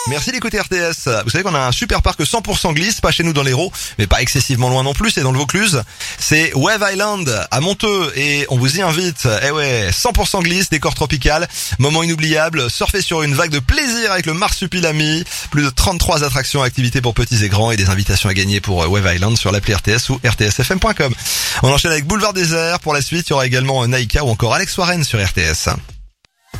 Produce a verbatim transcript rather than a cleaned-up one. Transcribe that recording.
Merci d'écouter R T S. Vous savez qu'on a un super parc cent pour cent glisse, pas chez nous dans l'Hérault, mais pas excessivement loin non plus, c'est dans le Vaucluse. C'est Wave Island à Monteux et on vous y invite. Eh ouais, cent pour cent glisse, décor tropical, moment inoubliable, surfer sur une vague de plaisir avec le Marsupilami, plus de trente-trois attractions, activités pour petits et grands et des invitations à gagner pour Wave Island sur l'appli R T S ou r t s f m point com. On enchaîne avec Boulevard Désert. Pour la suite, il y aura également Naïka ou encore Alex Warren sur R T S.